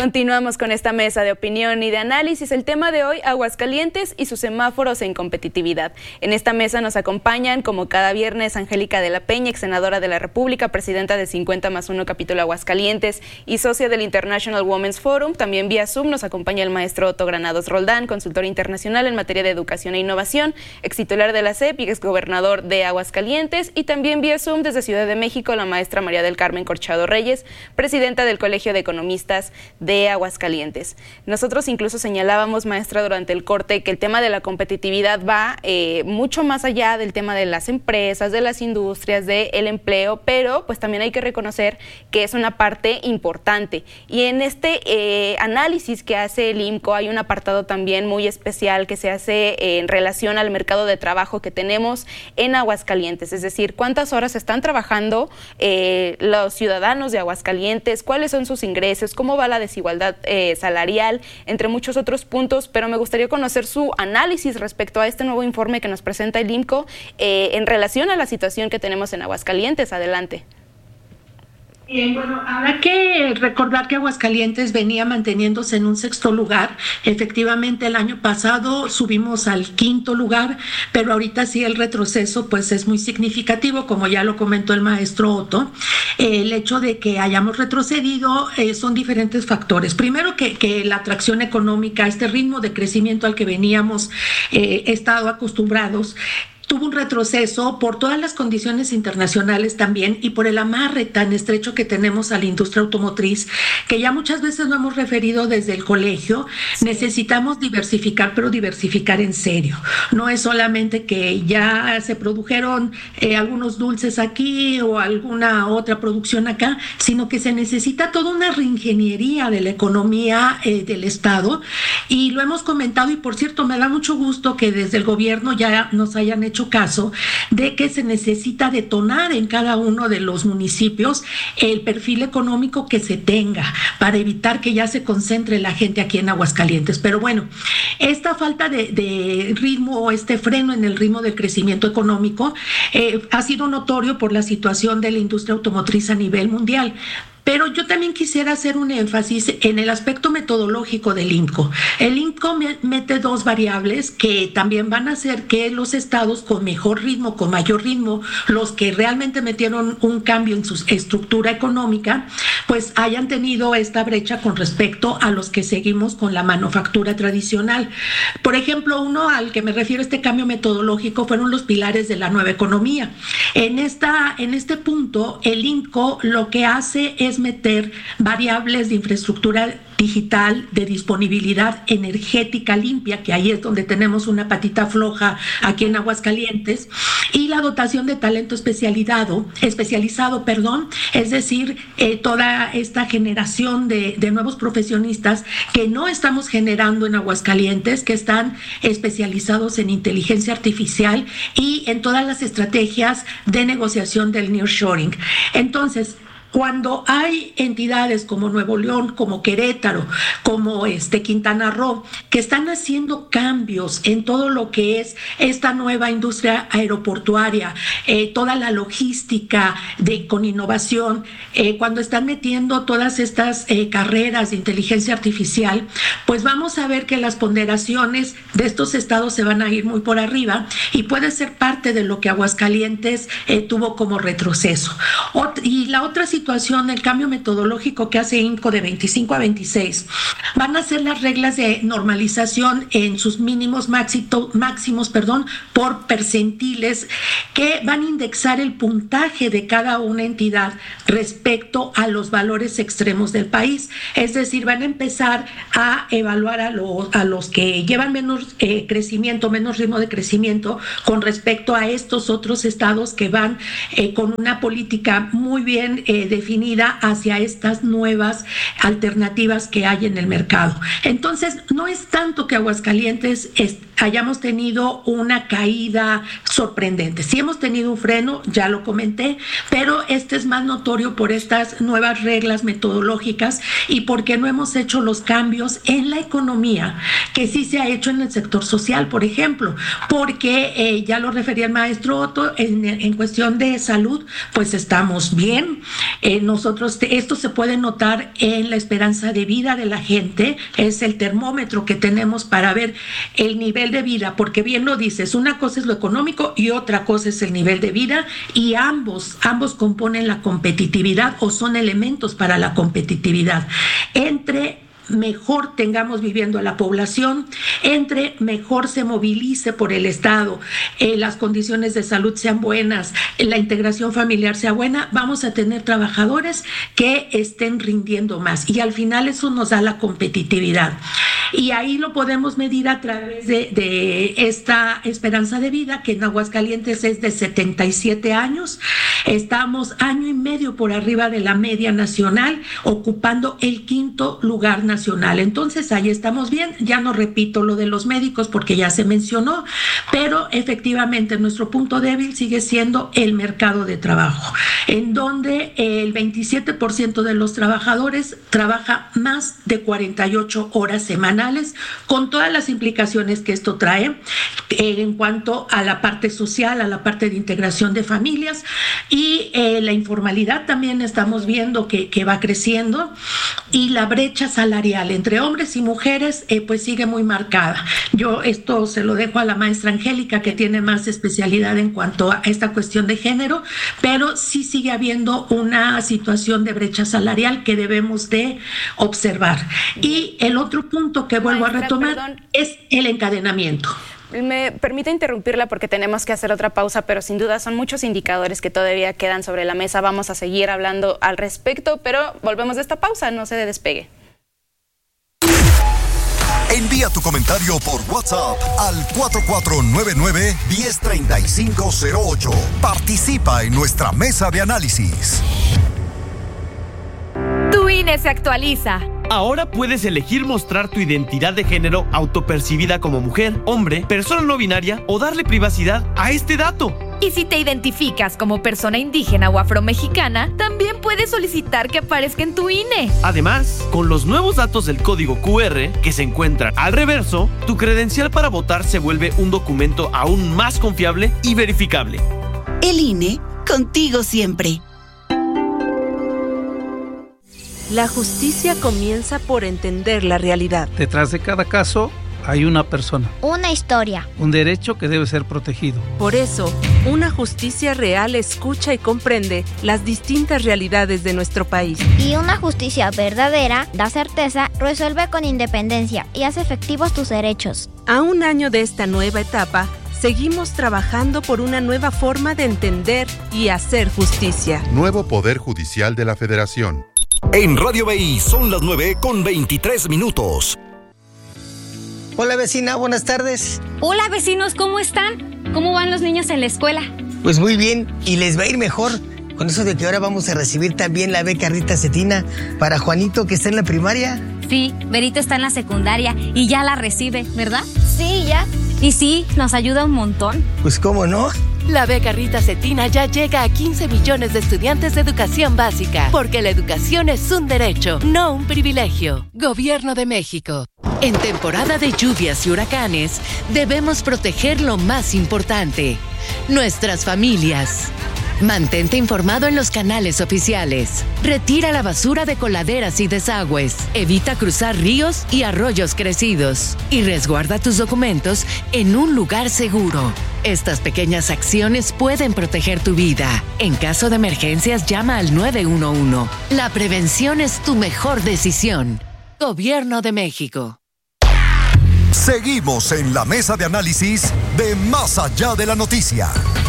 Continuamos con esta mesa de opinión y de análisis. El tema de hoy, Aguascalientes y sus semáforos en competitividad. En esta mesa nos acompañan, como cada viernes, Angélica de la Peña, ex senadora de la República, presidenta de 50+1 Capítulo Aguascalientes y socia del International Women's Forum. También vía Zoom nos acompaña el maestro Otto Granados Roldán, consultor internacional en materia de educación e innovación, ex titular de la SEP y ex gobernador de Aguascalientes. Y también vía Zoom desde Ciudad de México, la maestra María del Carmen Corchado Reyes, presidenta del Colegio de Economistas de Aguascalientes. Nosotros incluso señalábamos, maestra, durante el corte, que el tema de la competitividad va mucho más allá del tema de las empresas, de las industrias, del empleo, pero pues también hay que reconocer que es una parte importante. Y en este análisis que hace el IMCO hay un apartado también muy especial que se hace en relación al mercado de trabajo que tenemos en Aguascalientes, es decir, cuántas horas están trabajando los ciudadanos de Aguascalientes, cuáles son sus ingresos, cómo va la desigualdad salarial, entre muchos otros puntos, pero me gustaría conocer su análisis respecto a este nuevo informe que nos presenta el IMCO en relación a la situación que tenemos en Aguascalientes. Adelante. Bueno, habrá que recordar que Aguascalientes venía manteniéndose en un 6º lugar. Efectivamente, el año pasado subimos al 5º lugar, pero ahorita sí el retroceso pues es muy significativo, como ya lo comentó el maestro Otto. El hecho de que hayamos retrocedido son diferentes factores. Primero que la atracción económica, este ritmo de crecimiento al que veníamos estado acostumbrados, tuvo un retroceso por todas las condiciones internacionales también y por el amarre tan estrecho que tenemos a la industria automotriz, que ya muchas veces lo hemos referido desde el colegio. Sí. Necesitamos diversificar, pero diversificar en serio. No es solamente que ya se produjeron algunos dulces aquí o alguna otra producción acá, sino que se necesita toda una reingeniería de la economía del Estado, y lo hemos comentado. Y por cierto, me da mucho gusto que desde el gobierno ya nos hayan hecho caso de que se necesita detonar en cada uno de los municipios el perfil económico que se tenga para evitar que ya se concentre la gente aquí en Aguascalientes. Pero bueno, esta falta de ritmo o este freno en el ritmo del crecimiento económico ha sido notorio por la situación de la industria automotriz a nivel mundial. Pero yo también quisiera hacer un énfasis en el aspecto metodológico del IMCO. El IMCO mete 2 variables que también van a hacer que los estados con mejor ritmo, con mayor ritmo, los que realmente metieron un cambio en su estructura económica, pues hayan tenido esta brecha con respecto a los que seguimos con la manufactura tradicional. Por ejemplo, uno al que me refiero, este cambio metodológico, fueron los pilares de la nueva economía. En este punto, el IMCO lo que hace es meter variables de infraestructura digital, de disponibilidad energética limpia, que ahí es donde tenemos una patita floja aquí en Aguascalientes, y la dotación de talento especializado, es decir, toda esta generación de nuevos profesionistas que no estamos generando en Aguascalientes, que están especializados en inteligencia artificial y en todas las estrategias de negociación del nearshoring. Entonces, cuando hay entidades como Nuevo León, como Querétaro, como Quintana Roo, que están haciendo cambios en todo lo que es esta nueva industria aeroportuaria, toda la logística con innovación, cuando están metiendo todas estas carreras de inteligencia artificial, pues vamos a ver que las ponderaciones de estos estados se van a ir muy por arriba, y puede ser parte de lo que Aguascalientes tuvo como retroceso. Y la otra situación, el cambio metodológico que hace IMCO de 25 a 26, van a ser las reglas de normalización en sus mínimos máximos por percentiles, que van a indexar el puntaje de cada una entidad respecto a los valores extremos del país. Es decir, van a empezar a evaluar a los que llevan menos crecimiento, menos ritmo de crecimiento, con respecto a estos otros estados que van con una política muy bien definida hacia estas nuevas alternativas que hay en el mercado. Entonces, no es tanto que Aguascalientes hayamos tenido una caída sorprendente. Sí hemos tenido un freno, ya lo comenté, pero este es más notorio por estas nuevas reglas metodológicas y porque no hemos hecho los cambios en la economía que sí se ha hecho en el sector social, por ejemplo, porque ya lo refería el maestro Otto, en cuestión de salud, pues estamos bien. Esto se puede notar en la esperanza de vida de la gente, es el termómetro que tenemos para ver el nivel de vida, porque bien lo dices, una cosa es lo económico y otra cosa es el nivel de vida, y ambos componen la competitividad o son elementos para la competitividad. Entre mejor tengamos viviendo la población, entre mejor se movilice por el Estado, las condiciones de salud sean buenas, la integración familiar sea buena, vamos a tener trabajadores que estén rindiendo más, y al final eso nos da la competitividad. Y ahí lo podemos medir a través de esta esperanza de vida, que en Aguascalientes es de 77 años. Estamos año y medio por arriba de la media nacional, ocupando el 5º lugar nacional. Entonces ahí estamos bien. Ya no repito lo de los médicos porque ya se mencionó, pero efectivamente nuestro punto débil sigue siendo el mercado de trabajo, en donde el 27% de los trabajadores trabaja más de 48 horas semanales, con todas las implicaciones que esto trae en cuanto a la parte social, a la parte de integración de familias, y la informalidad también estamos viendo que va creciendo, y la brecha salarial entre hombres y mujeres pues sigue muy marcada. Yo esto se lo dejo a la maestra Angélica, que tiene más especialidad en cuanto a esta cuestión de género, pero sí sigue habiendo una situación de brecha salarial que debemos de observar. Y el otro punto que vuelvo a retomar es el encadenamiento. Me permite interrumpirla porque tenemos que hacer otra pausa, pero sin duda son muchos indicadores que todavía quedan sobre la mesa. Vamos a seguir hablando al respecto, pero volvemos de esta pausa, no se despegue. Envía tu comentario por WhatsApp al 4499-103508. Participa en nuestra mesa de análisis. Tu INE se actualiza. Ahora puedes elegir mostrar tu identidad de género autopercibida como mujer, hombre, persona no binaria o darle privacidad a este dato. Y si te identificas como persona indígena o afromexicana, también puedes solicitar que aparezca en tu INE. Además, con los nuevos datos del código QR que se encuentran al reverso, tu credencial para votar se vuelve un documento aún más confiable y verificable. El INE, contigo siempre. La justicia comienza por entender la realidad. Detrás de cada caso hay una persona. Una historia. Un derecho que debe ser protegido. Por eso, una justicia real escucha y comprende las distintas realidades de nuestro país. Y una justicia verdadera da certeza, resuelve con independencia y hace efectivos tus derechos. A un año de esta nueva etapa, seguimos trabajando por una nueva forma de entender y hacer justicia. Nuevo Poder Judicial de la Federación. En Radio BI son las 9:23. Hola vecina, buenas tardes. Hola vecinos, ¿cómo están? ¿Cómo van los niños en la escuela? Pues muy bien, y les va a ir mejor con eso de que ahora vamos a recibir también la beca Rita Cetina para Juanito, que está en la primaria. Sí, Berito está en la secundaria y ya la recibe, ¿verdad? Sí, ya. Y sí, nos ayuda un montón. Pues cómo no. La beca Rita Cetina ya llega a 15 millones de estudiantes de educación básica, porque la educación es un derecho, no un privilegio. Gobierno de México. En temporada de lluvias y huracanes, debemos proteger lo más importante: nuestras familias. Mantente informado en los canales oficiales. Retira la basura de coladeras y desagües. Evita cruzar ríos y arroyos crecidos. Y resguarda tus documentos en un lugar seguro. Estas pequeñas acciones pueden proteger tu vida. En caso de emergencias, llama al 911. La prevención es tu mejor decisión. Gobierno de México. Seguimos en la mesa de análisis de Más Allá de la Noticia.